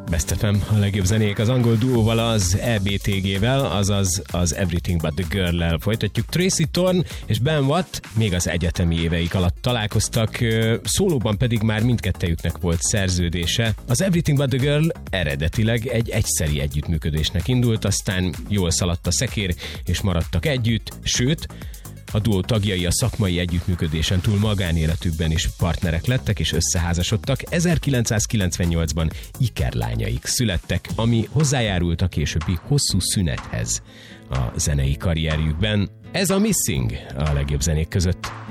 Best FM, a legjobb zenék az angol duóval, az EBTG-vel, azaz az Everything But The Girl-lel folytatjuk. Tracy Thorn és Ben Watt még az egyetemi éveik alatt találkoztak, szólóban pedig már mindkettejüknek volt szerződése. Az Everything But The Girl eredetileg egy egyszeri együttműködésnek indult, aztán jól szaladt a szekér, és maradtak együtt, sőt, a duó tagjai a szakmai együttműködésen túl magánéletükben is partnerek lettek és összeházasodtak. 1998-ban ikerlányaik születtek, ami hozzájárult a későbbi hosszú szünethez a zenei karrierjükben. Ez a Missing a legjobb zenék között.